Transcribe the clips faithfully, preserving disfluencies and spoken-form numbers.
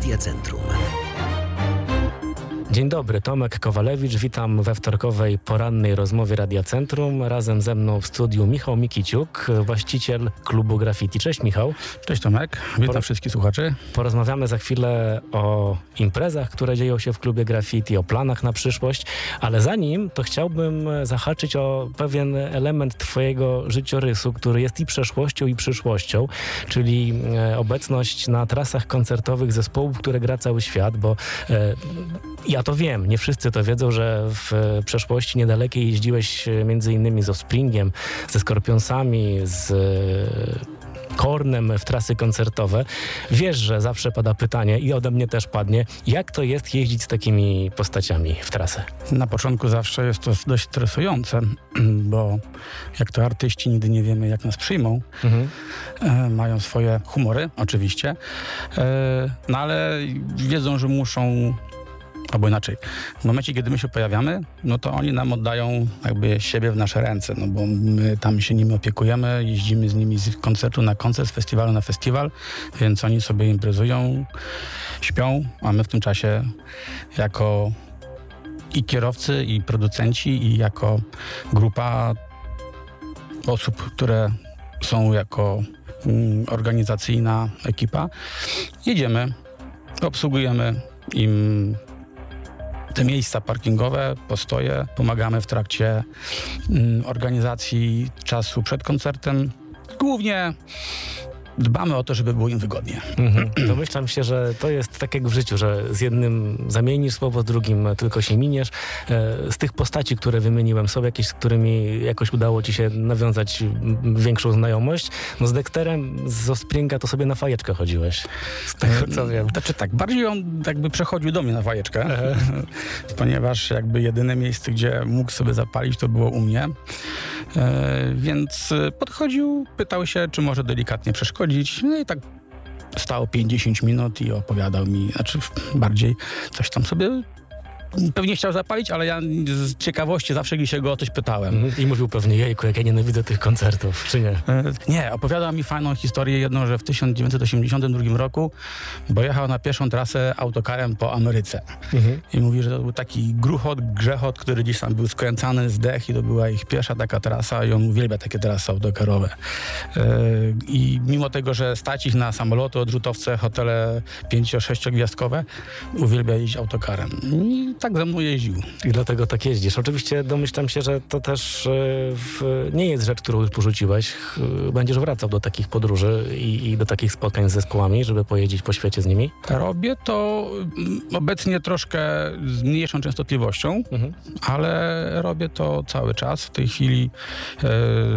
Radia Centrum. Dzień dobry, Tomek Kowalewicz. Witam we wtorkowej porannej rozmowie Radia Centrum. Razem ze mną w studiu Michał Mikiciuk, właściciel klubu Graffiti. Cześć Michał. Cześć Tomek, witam Por- wszystkich słuchaczy. Porozmawiamy za chwilę o imprezach, które dzieją się w klubie Graffiti, o planach na przyszłość, ale zanim to chciałbym zahaczyć o pewien element twojego życiorysu, który jest i przeszłością, i przyszłością, czyli obecność na trasach koncertowych zespołów, które gra cały świat, bo e, ja to wiem, nie wszyscy to wiedzą, że w przeszłości niedalekiej jeździłeś między innymi z Offspringiem, ze Scorpionsami, z Kornem w trasy koncertowe. Wiesz, że zawsze pada pytanie i ode mnie też padnie, jak to jest jeździć z takimi postaciami w trasę? Na początku zawsze jest to dość stresujące, bo jak to artyści nigdy nie wiemy, jak nas przyjmą. Mhm. E, mają swoje humory, oczywiście, e, no ale wiedzą, że muszą. Albo inaczej, w momencie, kiedy my się pojawiamy, no to oni nam oddają jakby siebie w nasze ręce, no bo my tam się nimi opiekujemy, jeździmy z nimi z koncertu na koncert, z festiwalu na festiwal, więc oni sobie imprezują, śpią, a my w tym czasie jako i kierowcy, i producenci, i jako grupa osób, które są jako mm, organizacyjna ekipa, jedziemy, obsługujemy im te miejsca parkingowe, postoje, pomagamy w trakcie mm, organizacji czasu przed koncertem. Głównie dbamy o to, żeby było im wygodnie. Mhm. Domyślam się, że to jest tak jak w życiu, że z jednym zamienisz słowo, z drugim tylko się miniesz. Z tych postaci, które wymieniłem, są jakieś, z którymi jakoś udało ci się nawiązać większą znajomość? No z Dexterem, z Offspringa to sobie na fajeczkę chodziłeś, z tego co wiem. Znaczy tak, bardziej on jakby przechodził do mnie na fajeczkę, ponieważ jakby jedyne miejsce, gdzie mógł sobie zapalić, to było u mnie. E, więc podchodził, pytał się, czy może delikatnie przeszkodzić. No i tak stało pięćdziesiąt minut i opowiadał mi, znaczy bardziej coś tam sobie pewnie chciał zapalić, ale ja z ciekawości zawsze gdzieś się go o coś pytałem. I mówił pewnie, jejku, jak ja nienawidzę tych koncertów, czy nie? E, nie, opowiadał mi fajną historię jedną, że w tysiąc dziewięćset osiemdziesiątym drugim roku pojechał na pierwszą trasę autokarem po Ameryce. Mhm. I mówi, że to był taki gruchot, grzechot, który gdzieś tam był skręcany, zdech i to była ich pierwsza taka trasa i on uwielbia takie trasy autokarowe. E, I mimo tego, że stać ich na samoloty, odrzutowce, hotele pięcio-sześciogwiazdkowe, uwielbia jeździć autokarem. I tak ze mną jeździł. I dlatego tak jeździsz. Oczywiście domyślam się, że to też w, nie jest rzecz, którą już porzuciłeś. Będziesz wracał do takich podróży i, i do takich spotkań z zespołami, żeby pojeździć po świecie z nimi? Robię to obecnie troszkę z mniejszą częstotliwością, mhm. ale robię to cały czas. W tej chwili e,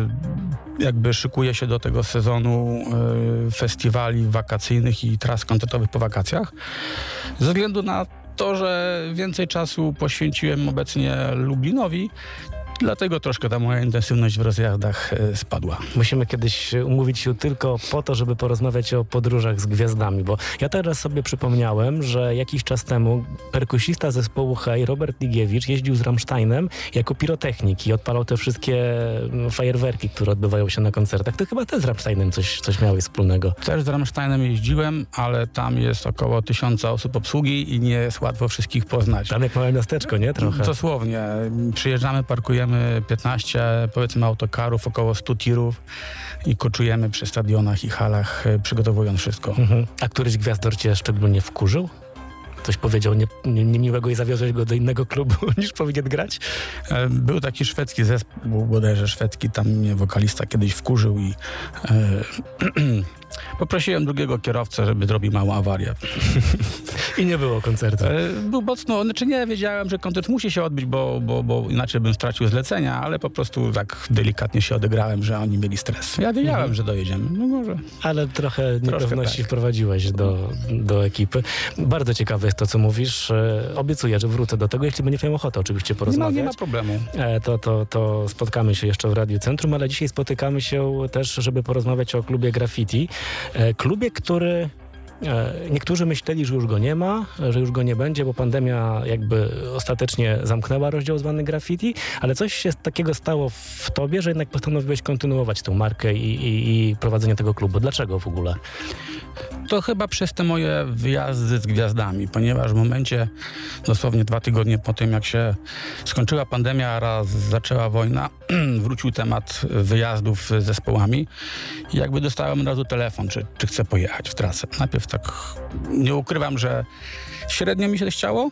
jakby szykuję się do tego sezonu e, festiwali wakacyjnych i tras koncertowych po wakacjach. Ze względu na to, że więcej czasu poświęciłem obecnie Lublinowi, dlatego troszkę ta moja intensywność w rozjazdach e, spadła. Musimy kiedyś umówić się tylko po to, żeby porozmawiać o podróżach z gwiazdami, bo ja teraz sobie przypomniałem, że jakiś czas temu perkusista zespołu Hej, Robert Ligiewicz, jeździł z Rammsteinem jako pirotechnik i odpalał te wszystkie fajerwerki, które odbywają się na koncertach. Ty chyba też z Rammsteinem coś, coś miałeś wspólnego. Też z Rammsteinem jeździłem, ale tam jest około tysiąca osób obsługi i nie jest łatwo wszystkich poznać. Tam jak małe miasteczko, nie? Trochę. Dosłownie. Przyjeżdżamy, parkujemy piętnaście, powiedzmy, autokarów, około stu tirów i koczujemy przy stadionach i halach, przygotowując wszystko. Mhm. A któryś gwiazdor cię szczególnie wkurzył? Coś powiedział nie, nie, niemiłego i zawiozłeś go do innego klubu niż powinien grać? Był taki szwedzki zespół, bodajże szwedzki, tam mnie wokalista kiedyś wkurzył i e, poprosiłem drugiego kierowcę, żeby zrobił małą awarię. I nie było koncertu. E, był mocno, znaczy nie, wiedziałem, że koncert musi się odbyć, bo, bo, bo inaczej bym stracił zlecenia, ale po prostu tak delikatnie się odegrałem, że oni mieli stres. Ja wiedziałem, mhm. że dojedziemy. No może. Ale trochę niepewności tak wprowadziłeś do, do ekipy. Bardzo ciekawe jest to, co mówisz. Obiecuję, że wrócę do tego, jeśli będzie miał ochotę oczywiście porozmawiać. Nie ma, nie ma problemu. To, to, to spotkamy się jeszcze w Radiu Centrum, ale dzisiaj spotykamy się też, żeby porozmawiać o klubie Graffiti. Klubie, który niektórzy myśleli, że już go nie ma, że już go nie będzie, bo pandemia jakby ostatecznie zamknęła rozdział zwany Graffiti, ale coś się takiego stało w tobie, że jednak postanowiłeś kontynuować tę markę i, i, i prowadzenie tego klubu. Dlaczego w ogóle? To chyba przez te moje wyjazdy z gwiazdami, ponieważ w momencie, dosłownie dwa tygodnie po tym, jak się skończyła pandemia, a raz zaczęła wojna, wrócił temat wyjazdów z zespołami i jakby dostałem od razu telefon, czy, czy chcę pojechać w trasę. Najpierw tak, nie ukrywam, że średnio mi się chciało,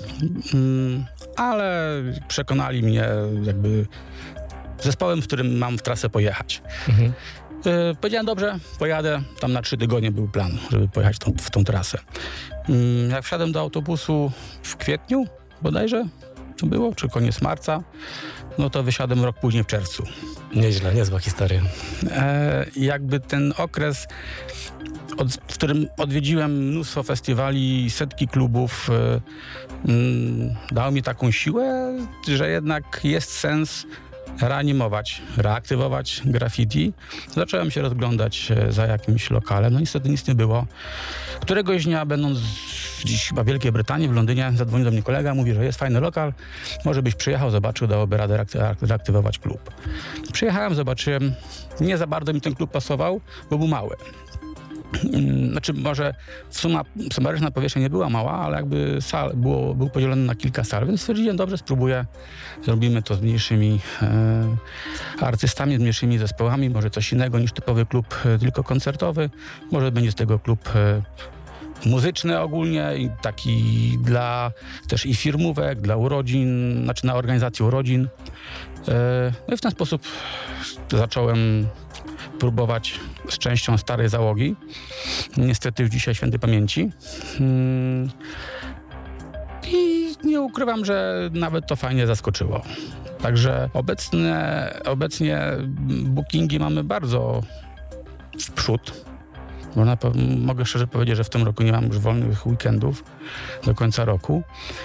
ale przekonali mnie jakby zespołem, w którym mam w trasę pojechać. Mhm. Yy, powiedziałem, dobrze, pojadę. Tam na trzy tygodnie był plan, żeby pojechać tą, w tą trasę. Yy, jak wsiadłem do autobusu w kwietniu, bodajże to było, czy koniec marca, no to wysiadłem rok później w czerwcu. Nieźle, niezła historia. Yy, jakby ten okres, od, w którym odwiedziłem mnóstwo festiwali, setki klubów, yy, yy, dał mi taką siłę, że jednak jest sens reanimować, reaktywować graffiti. Zacząłem się rozglądać za jakimś lokalem, no niestety nic nie było. Któregoś dnia, będąc gdzieś chyba w Wielkiej Brytanii, w Londynie, zadzwonił do mnie kolega, mówi, że jest fajny lokal, może byś przyjechał, zobaczył, dałoby radę reaktywować klub. Przyjechałem, zobaczyłem, nie za bardzo mi ten klub pasował, bo był mały. Znaczy może suma sumaryczna powierzchnia nie była mała, ale jakby sal było, był podzielony na kilka sal, więc stwierdziłem, dobrze, spróbuję, zrobimy to z mniejszymi e, artystami, z mniejszymi zespołami, może coś innego niż typowy klub e, tylko koncertowy, może będzie z tego klub e, muzyczny ogólnie i taki dla też i firmówek, dla urodzin, znaczy na organizację urodzin. E, no i w ten sposób zacząłem próbować z częścią starej załogi. Niestety już dzisiaj świętej pamięci. Hmm. I nie ukrywam, że nawet to fajnie zaskoczyło. Także obecne, obecnie bookingi mamy bardzo w przód. Można, mogę szczerze powiedzieć, że w tym roku nie mam już wolnych weekendów do końca roku.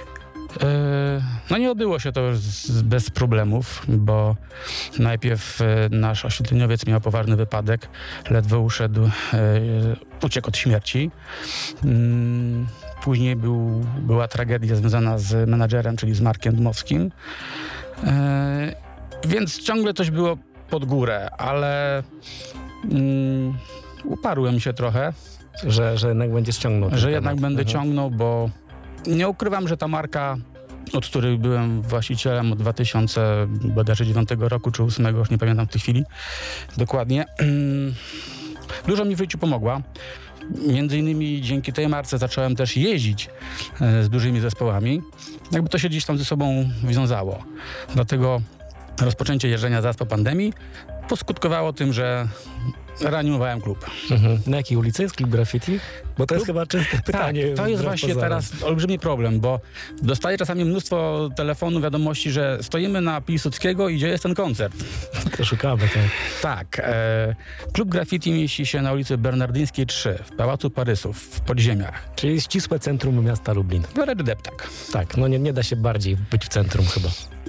No nie odbyło się to bez problemów, bo najpierw nasz oświetleniowiec miał poważny wypadek, ledwo uszedł, uciekł od śmierci. Później był, była tragedia związana z menadżerem, czyli z Markiem Dmowskim. Więc ciągle coś było pod górę, ale um, uparłem się trochę. Że, że jednak będziesz ciągnął. Że jednak temat. będę mhm. ciągnął, bo nie ukrywam, że ta marka, od której byłem właścicielem od dwa tysiące dziewiątego roku czy ósmego, już nie pamiętam w tej chwili dokładnie, dużo mi w życiu pomogła. Między innymi dzięki tej marce zacząłem też jeździć z dużymi zespołami. Jakby to się gdzieś tam ze sobą wiązało. Dlatego rozpoczęcie jeżdżenia zaraz po pandemii poskutkowało tym, że reanimowałem klub. Mhm. Na jakiej ulicy jest klub graffiti? Bo to jest chyba częste pytanie. Tak, to jest właśnie pozorom. Teraz olbrzymi problem, bo dostaję czasami mnóstwo telefonów, wiadomości, że stoimy na Piłsudskiego i gdzie jest ten koncert. To szukamy. To. Tak. E, klub graffiti mieści się na ulicy Bernardyńskiej trzy, w Pałacu Parysów, w podziemiach. Czyli ścisłe centrum miasta Lublin. Wręcz deptak. Tak, no nie, nie da się bardziej być w centrum chyba.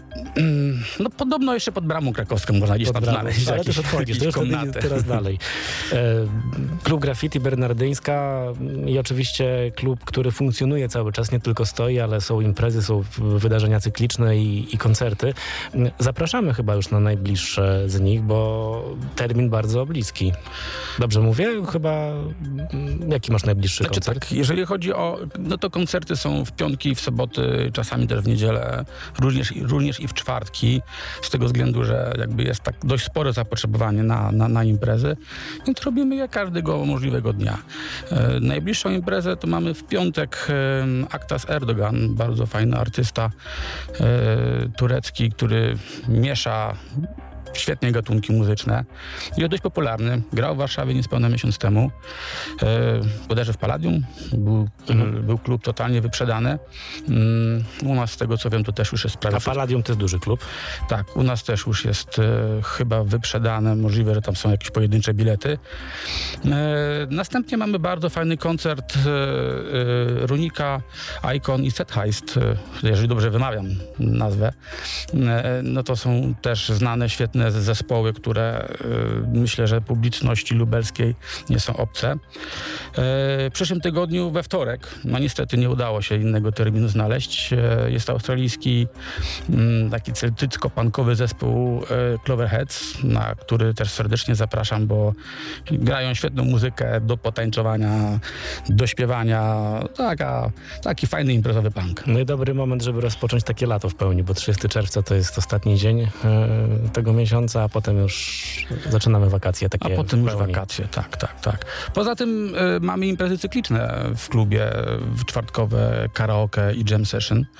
No podobno jeszcze pod Bramą Krakowską można gdzieś tam znaleźć. Ale też odchodzisz, to już teraz dalej. Klub Graffiti Bernardyńska i oczywiście klub, który funkcjonuje cały czas, nie tylko stoi, ale są imprezy, są wydarzenia cykliczne i, i koncerty. Zapraszamy chyba już na najbliższe z nich, bo termin bardzo bliski. Dobrze mówię? Chyba jaki masz najbliższy znaczy, koncert? Tak, jeżeli chodzi o, no to koncerty są w piątki, w soboty, czasami też w niedzielę, również, również i w czwartki, z tego względu, że jakby jest tak dość spore zapotrzebowanie na, na, na imprezy, więc robimy je każdego możliwego dnia. E, najbliższą imprezę to mamy w piątek e, Aktas Erdogan, bardzo fajny artysta e, turecki, który miesza świetnie gatunki muzyczne. Jest dość popularny. Grał w Warszawie niespełna miesiąc temu. E, bodajże w Palladium. Był, mhm. był klub totalnie wyprzedany. Um, u nas z tego co wiem to też już jest prawie... A Palladium to jest duży klub? Tak, u nas też już jest e, chyba wyprzedane. Możliwe, że tam są jakieś pojedyncze bilety. E, następnie mamy bardzo fajny koncert e, e, Runika, Icon i Set Heist. E, jeżeli dobrze wymawiam nazwę. E, no to są też znane, świetne fajne zespoły, które y, myślę, że publiczności lubelskiej nie są obce. Y, w przyszłym tygodniu we wtorek, no niestety nie udało się innego terminu znaleźć, y, jest australijski y, taki celtycko-punkowy zespół y, Cloverheads, na który też serdecznie zapraszam, bo grają świetną muzykę do potańczowania, do śpiewania. Taka, taki fajny imprezowy punk. No i dobry moment, żeby rozpocząć takie lato w pełni, bo trzydziestego czerwca to jest ostatni dzień e, tego miesiąca, a potem już zaczynamy wakacje takie. A potem w już pełni. wakacje, tak, tak, tak. Poza tym y, mamy imprezy cykliczne w klubie, w czwartkowe karaoke i jam session, y,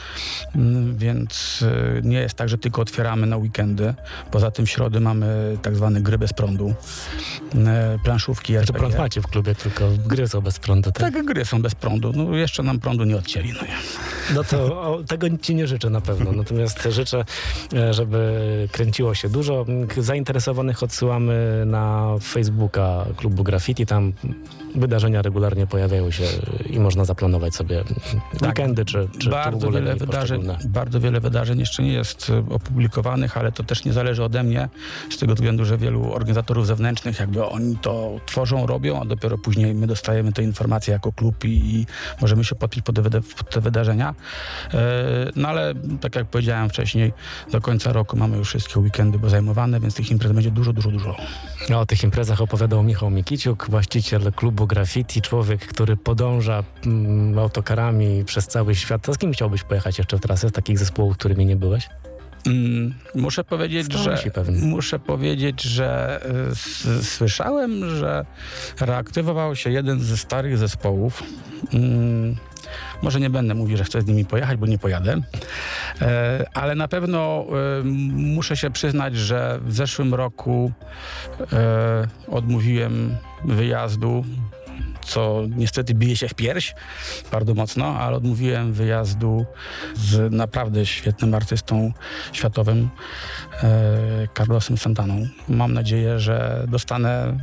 więc y, nie jest tak, że tylko otwieramy na weekendy. Poza tym w środę mamy tak zwane gry bez prądu, y, planszówki Znaczy R P prąd G. macie w klubie, tylko gry są bez prądu. Tak? Tak, gry są bez prądu. No, jeszcze nam prądu nie odcięli. No, nie. No to o, tego ci nie życzę na pewno, natomiast życzę, e, żeby kręciło się dużo. Zainteresowanych odsyłamy na Facebooka Klubu Graffiti, tam wydarzenia regularnie pojawiają się i można zaplanować sobie weekendy czy, czy, czy w bardzo ogóle wiele dni wydarzeń, poszczególne. bardzo wiele wydarzeń jeszcze nie jest e, opublikowanych, ale to też nie zależy ode mnie, z tego względu, że wielu organizatorów zewnętrznych jakby oni to tworzą, robią, a dopiero później my dostajemy te informacje jako klub i, i możemy się podpiąć pod te, wyda- pod te wydarzenia. E, no ale tak jak powiedziałem wcześniej, do końca roku mamy już wszystkie weekendy bo zajmowane, więc tych imprez będzie dużo, dużo, dużo. No, o tych imprezach opowiadał Michał Mikiciuk, właściciel Klubu Graffiti, człowiek, który podąża mm, autokarami przez cały świat. To z kim chciałbyś pojechać jeszcze w trasę, z takich zespołów, którymi nie byłeś? Mm, muszę powiedzieć, Stąd że się pewnie. muszę powiedzieć, że y, s- słyszałem, że reaktywował się jeden ze starych zespołów. Mm, może nie będę mówił, że chcę z nimi pojechać, bo nie pojadę, e, ale na pewno e, muszę się przyznać, że w zeszłym roku e, odmówiłem wyjazdu, co niestety bije się w pierś bardzo mocno, ale odmówiłem wyjazdu z naprawdę świetnym artystą światowym, e, Carlosem Santaną. Mam nadzieję, że dostanę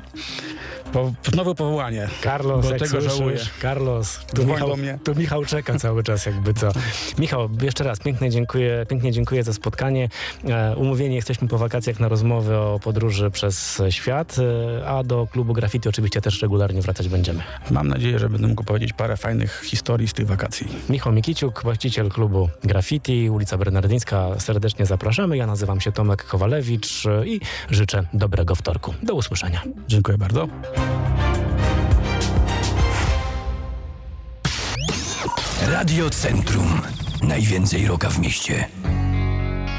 po, nowe powołanie. Carlos, Bo jak tego słyszysz, żałuję. Carlos, tu Dzwoń Michał, do mnie. tu Michał czeka cały czas jakby co. Michał, jeszcze raz pięknie dziękuję, pięknie dziękuję za spotkanie. E, umówieni jesteśmy po wakacjach na rozmowy o podróży przez świat, e, a do Klubu Graffiti oczywiście też regularnie wracać będziemy. Mam nadzieję, że będę mógł powiedzieć parę fajnych historii z tych wakacji. Michał Mikiciuk, właściciel Klubu Graffiti, ulica Bernardyńska, serdecznie zapraszamy. Ja nazywam się Tomek Kowalewicz e, i życzę dobrego wtorku. Do usłyszenia. Dziękuję bardzo. Radio Centrum. Najwięcej rocka w mieście.